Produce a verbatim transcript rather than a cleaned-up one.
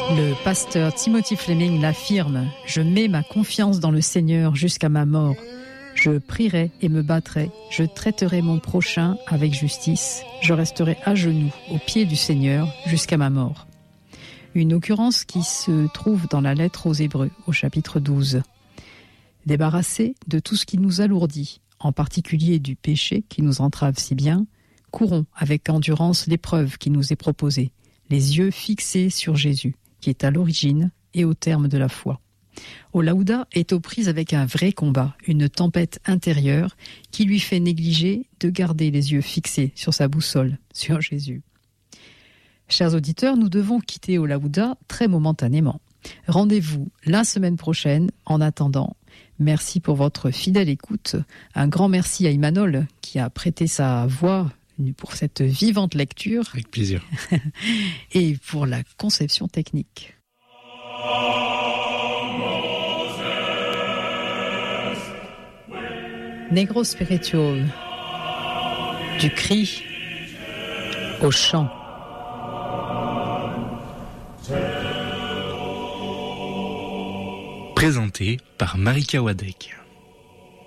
Le pasteur Timothy Fleming l'affirme, « Je mets ma confiance dans le Seigneur jusqu'à ma mort. Je prierai et me battrai, je traiterai mon prochain avec justice, je resterai à genoux au pied du Seigneur jusqu'à ma mort. » Une occurrence qui se trouve dans la lettre aux Hébreux, au chapitre douze. Débarrassés de tout ce qui nous alourdit, en particulier du péché qui nous entrave si bien, courons avec endurance l'épreuve qui nous est proposée, les yeux fixés sur Jésus, qui est à l'origine et au terme de la foi. Olaouda est aux prises avec un vrai combat, une tempête intérieure qui lui fait négliger de garder les yeux fixés sur sa boussole, sur Jésus. Chers auditeurs, nous devons quitter Olaouda très momentanément. Rendez-vous la semaine prochaine. En attendant, merci pour votre fidèle écoute. Un grand merci à Imanol qui a prêté sa voix pour cette vivante lecture. Avec plaisir. Et pour la conception technique. Negro Spiritual, du cri au chant. Présenté par Marika Wadek.